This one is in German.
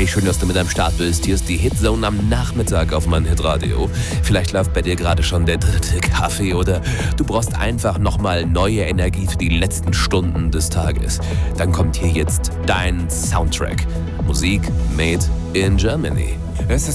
Hey, schön, dass du mit am Start bist. Hier ist die Hitzone am Nachmittag auf mein Hitradio. Vielleicht läuft bei dir gerade schon der dritte Kaffee oder du brauchst einfach nochmal neue Energie für die letzten Stunden des Tages. Dann kommt hier jetzt dein Soundtrack. Musik made in Germany. Es ist